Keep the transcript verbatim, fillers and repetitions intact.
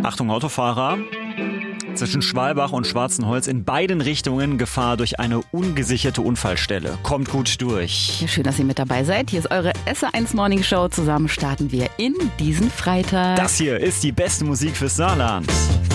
Achtung Autofahrer. Zwischen Schwalbach und Schwarzenholz in beiden Richtungen Gefahr durch eine ungesicherte Unfallstelle. Kommt gut durch. Ja, schön, dass ihr mit dabei seid. Hier ist eure S R eins Morning Show. Zusammen starten wir in diesen Freitag. Das hier ist die beste Musik fürs Saarland.